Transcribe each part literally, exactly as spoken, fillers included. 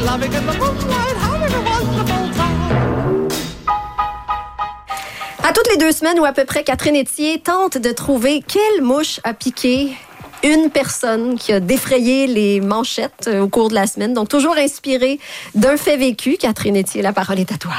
loving in the moonlight, having a wonderful time. À toutes les deux semaines ou à peu près, Catherine Etier tente de trouver quelle mouche a piqué une personne qui a défrayé les manchettes au cours de la semaine. Donc, toujours inspirée d'un fait vécu. Catherine Etier, la parole est à toi.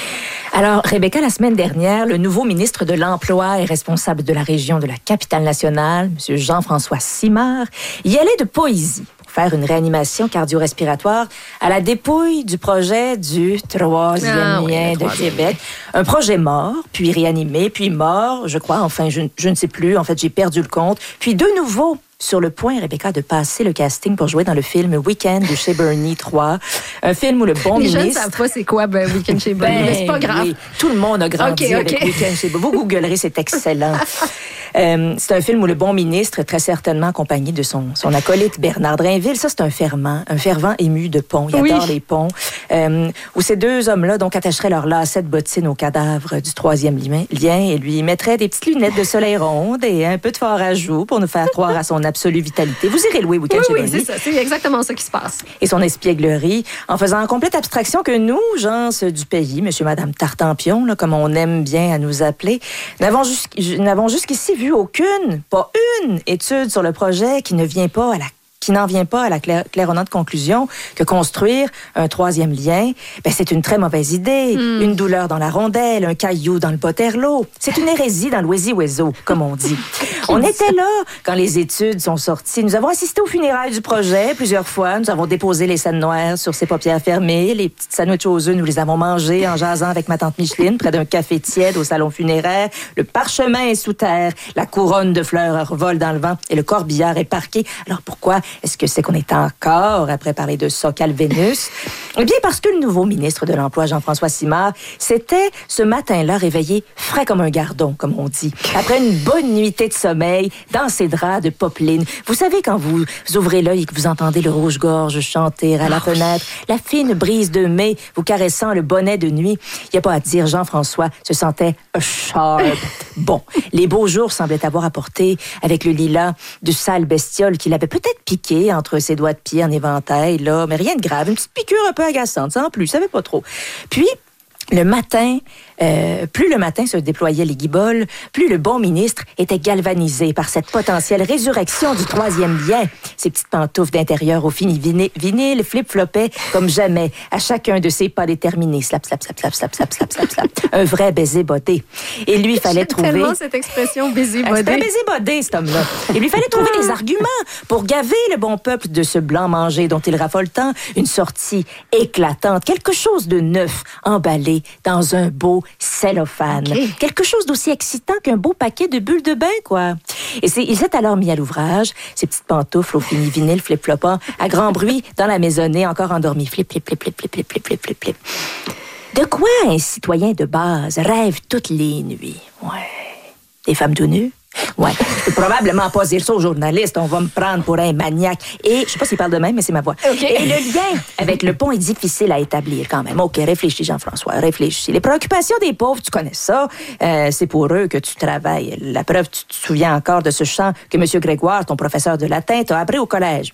Alors, Rebecca, la semaine dernière, le nouveau ministre de l'Emploi et responsable de la région de la Capitale-Nationale, M. Jean-François Simard, y allait de poésie pour faire une réanimation cardio-respiratoire à la dépouille du projet du troisième Ah, lien oui, de Québec. Un projet mort, puis réanimé, puis mort, je crois, enfin, je, je ne sais plus, en fait, j'ai perdu le compte, puis de nouveau sur le point, Rebecca, de passer le casting pour jouer dans le film Week-end de chez Bernie trois. Un film où le bon les ministre... Les gens ne savent pas c'est quoi ben, Week-end chez Bernie, ben, mais c'est pas grave. Oui, tout le monde a grandi okay, avec okay. Week-end chez Bernie. Vous googlerez, c'est excellent. euh, c'est un film où le bon ministre, très certainement accompagné de son, son acolyte Bernard Drainville, ça c'est un fervent, un fervent ému de ponts. Il oui. adore les ponts. Euh, où ces deux hommes-là donc attacheraient leur lacet de bottine au cadavre du troisième lien et lui mettraient des petites lunettes de soleil rondes et un peu de fard à joues pour nous faire croire à son absolue vitalité. Vous irez louer Week-end oui, chez oui, Bernie. Oui, c'est ça. C'est exactement ça qui se passe. Et son espièglerie, en faisant en complète abstraction que nous, gens du pays, monsieur, madame Tartampion, là, comme on aime bien à nous appeler, n'avons, jusqu', n'avons jusqu'ici vu aucune, pas une étude sur le projet qui ne vient pas à la qui n'en vient pas à la clair- claironnante conclusion que construire un troisième lien, ben c'est une très mauvaise idée. Mm. Une douleur dans la rondelle, un caillou dans le poterlot. C'est une hérésie dans l'oisie-oiseau, comme on dit. On était là quand les études sont sorties. Nous avons assisté aux funérailles du projet plusieurs fois. Nous avons déposé les scènes noires sur ses paupières fermées. Les petites sandwichs aux œufs, nous les avons mangés en jasant avec ma tante Micheline près d'un café tiède au salon funéraire. Le parchemin est sous terre. La couronne de fleurs revole dans le vent et le corbillard est parqué. Alors pourquoi est-ce que c'est qu'on est encore après parler de ça, Calvénus? Eh bien, parce que le nouveau ministre de l'Emploi, Jean-François Simard, s'était ce matin-là réveillé frais comme un gardon, comme on dit, après une bonne nuitée de sommeil dans ses draps de popeline. Vous savez, quand vous ouvrez l'œil et que vous entendez le rouge-gorge chanter à la oh, fenêtre, oui. la fine brise de mai vous caressant le bonnet de nuit, il n'y a pas à dire, Jean-François se sentait sharp. Bon, les beaux jours semblaient avoir apporté, avec le lilas, de sales bestioles qu'il avait peut-être piqué entre ses doigts de pied en éventail, là, mais rien de grave, une petite piqûre un peu agaçante, sans plus, je savais pas trop. Puis, le matin, euh, plus le matin se déployaient les guiboles, plus le bon ministre était galvanisé par cette potentielle résurrection du troisième lien. Ses petites pantoufles d'intérieur au fini vinyle flip-flopaient comme jamais à chacun de ses pas déterminés. Slap, slap, slap, slap, slap, slap, slap, slap, slap. Un vrai baiser bodé. Et lui, il fallait trouver... J'aime tellement cette expression baiser bodé. C'est un baiser bodé, cet homme-là. Et lui, il fallait trouver des arguments pour gaver le bon peuple de ce blanc mangé dont il raffole tant. Une sortie éclatante, quelque chose de neuf, emballé dans un beau cellophane. Okay. Quelque chose d'aussi excitant qu'un beau paquet de bulles de bain, quoi. Et c'est, il s'est alors mis à l'ouvrage, ses petites pantoufles au fini vinyle flip-flopant, à grand bruit, dans la maisonnée, encore endormi. Flip, flip, flip, flip, flip, flip, flip, flip, flip, flip. De quoi un citoyen de base rêve toutes les nuits? Ouais. Des femmes tout nues? Ouais, je peux probablement pas dire ça aux journalistes. On va me prendre pour un maniaque. Et je sais pas s'il parle de même, mais c'est ma voix. Okay. Et le lien avec le pont est difficile à établir quand même. OK, réfléchis, Jean-François, réfléchis. Les préoccupations des pauvres, tu connais ça. Euh, c'est pour eux que tu travailles. La preuve, tu te souviens encore de ce chant que M. Grégoire, ton professeur de latin, t'a appris au collège.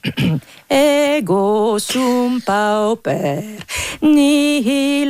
Ego sum pauper, nihil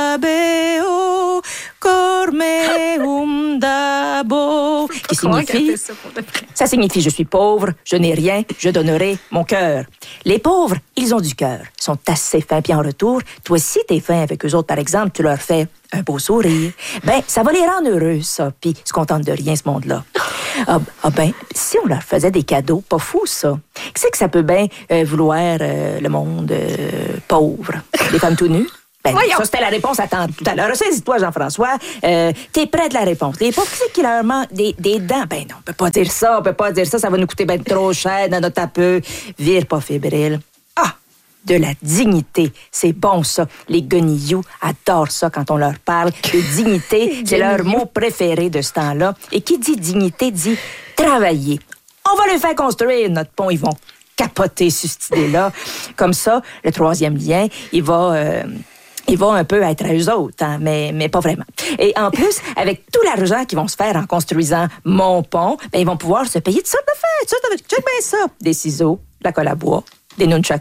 habeo, cor meum dabo. Qui signifie, ça, ça signifie je suis pauvre, je n'ai rien, je donnerai mon cœur. Les pauvres, ils ont du cœur, sont assez fins, puis en retour, toi si t'es fin avec eux autres, par exemple, tu leur fais un beau sourire. Ben, ça va les rendre heureux, ça, puis ils se contentent de rien, ce monde-là. Ah, ah ben, si on leur faisait des cadeaux, pas fou, ça. Qu'est-ce que ça peut bien euh, vouloir euh, le monde euh, pauvre? Des femmes tout nues? Ben, ça, c'était la réponse à tant, tout à l'heure. Saisis-toi, Jean-François. Euh, t'es près de la réponse. Les pauvres, qu'est-ce qui leur manque? Des, des dents? Ben non, on peut pas dire ça, on peut pas dire ça. Ça va nous coûter ben trop cher dans notre tapeux. Vire pas fébrile. Ah! De la dignité. C'est bon, ça. Les guenilloux adorent ça quand on leur parle. De dignité, c'est leur mot préféré de ce temps-là. Et qui dit dignité dit travailler. On va le faire construire, notre pont. Ils vont capoter sur cette idée-là. Comme ça, le troisième lien, il va... Euh, Ils vont un peu être à eux autres, hein, mais, mais pas vraiment. Et en plus, avec tout l'argent qu'ils vont se faire en construisant mon pont, ben, ils vont pouvoir se payer toutes sortes de fêtes. Check bien ça. Des ciseaux, de la colle à bois, des nunchakus,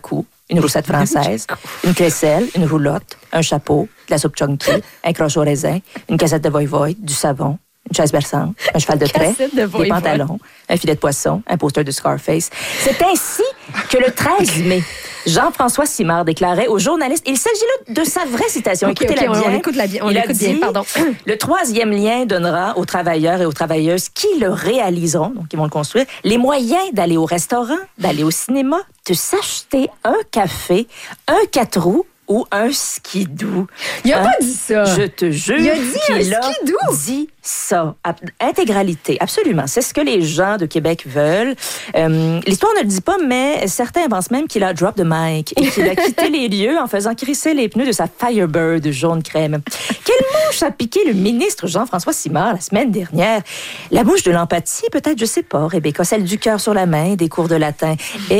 une roussette française, une crécelle, une roulotte, un chapeau, de la soupe chunky, un croche au raisin, une cassette de voy-voy, du savon, une chaise berçante, un cheval de trait, de des pantalons, un filet de poisson, un poster de Scarface. C'est ainsi que le treize mai, Jean-François Simard déclarait aux journalistes, il s'agit là de sa vraie citation, okay, écoutez-la okay, bien. On écoute la bien, on il écoute a dit, bien, pardon. Le troisième lien donnera aux travailleurs et aux travailleuses qui le réaliseront, donc qui vont le construire, les moyens d'aller au restaurant, d'aller au cinéma, de s'acheter un café, un quatre roues, ou un skidoo. Il a hein? pas dit ça. Je te jure. Il a dit qu'il un skidoo. A dit ça. Intégralité, absolument. C'est ce que les gens de Québec veulent. Euh, l'histoire ne le dit pas, mais certains pensent même qu'il a drop the mic et qu'il a quitté les lieux en faisant crisser les pneus de sa Firebird jaune crème. Quelle mouche a piqué le ministre Jean-François Simard la semaine dernière? La mouche de l'empathie, peut-être, je sais pas, Rebecca. Celle du cœur sur la main, des cours de latin.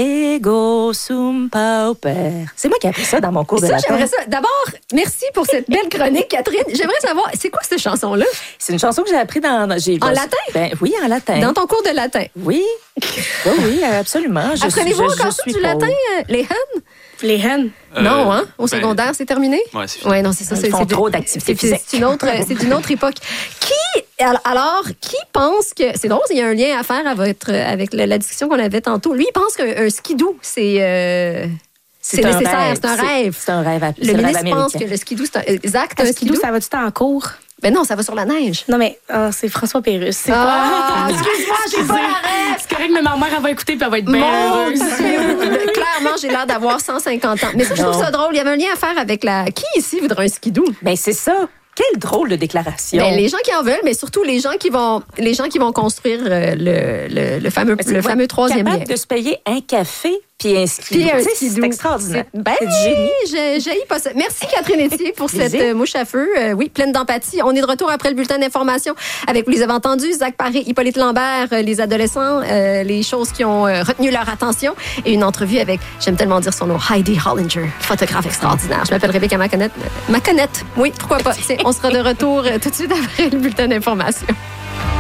Ego sum pauper. C'est moi qui ai appris ça dans mon cours de ça, latin. J'aimerais ça. D'abord, merci pour cette belle chronique, Catherine. J'aimerais savoir, c'est quoi cette chanson-là? C'est une chanson que j'ai appris dans... J'ai, en latin? Ben, oui, en latin. Dans ton cours de latin? Oui. Oui, oui, absolument. Je, Apprenez-vous je, encore je ça suis du pauvre. latin, euh, les hennes? Les hennes? Euh, non, hein? Au ben, secondaire, c'est terminé? Ouais, c'est fini. Ouais, non, c'est ça. Ils c'est, font c'est trop de- d'activités c'est- physiques. C'est une autre, c'est d'une autre époque. Qui, alors, qui pense que, c'est drôle, il y a un lien à faire avec, avec la, la discussion qu'on avait tantôt. Lui, il pense qu'un un skidoo, c'est, euh, c'est, un nécessaire, rêve. c'est un rêve. C'est un rêve. C'est Le le rêve ministre pense américain. que le skidoo, c'est un, exact, un Un skidoo, skidoo. ça va-tu en cours? Ben non, ça va sur la neige. Non, mais euh, c'est François Pérusse. C'est Ah, pas... excuse-moi, j'ai pas la rêve. C'est correct, mais ma mère, elle va écouter puis elle va être bien Mon heureuse. Dieu! Clairement, j'ai l'air d'avoir cent cinquante ans. Mais ça, je trouve Non. ça drôle. Il y avait un lien à faire avec la... Qui ici voudrait un skidoo? Ben, c'est ça. Quelle drôle de déclaration. Ben, les gens qui en veulent, mais surtout les gens qui vont, les gens qui vont construire euh, le, le, le fameux, Mais c'est le quoi? fameux troisième lien. Capable de se payer un café puis un skidoo. Puis un Tu sais, skidoo. C'est extraordinaire. C'est- Ben C'est du génie. j'ai, j'ai pas ça. Merci Catherine Etier pour cette Plaisir. euh, mouche à feu. Euh, oui, pleine d'empathie. On est de retour après le bulletin d'information avec, vous les avez entendus, Zach Paré, Hippolyte Lambert, euh, les adolescents, euh, les choses qui ont euh, retenu leur attention et une entrevue avec, j'aime tellement dire son nom, Heidi Hollinger, photographe extraordinaire. Je m'appelle Rebecca Maconette. Maconette, oui, pourquoi pas. C'est- On sera de retour euh, tout de suite après le bulletin d'information.